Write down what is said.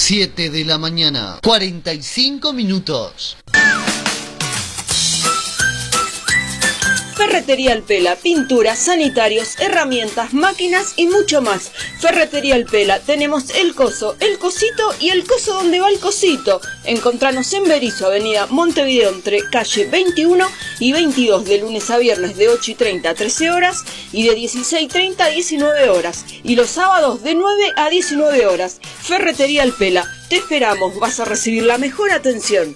7 de la mañana, 45 minutos. Ferretería El Pela, pinturas, sanitarios, herramientas, máquinas y mucho más. Ferretería El Pela, tenemos el coso, el cosito y el coso donde va el cosito. Encontranos en Berisso, avenida Montevideo, entre calle 21 y 22, de lunes a viernes de 8:30 a 13 horas y de 16:30 a 19 horas. Y los sábados de 9 a 19 horas. Ferretería El Pela, te esperamos, vas a recibir la mejor atención.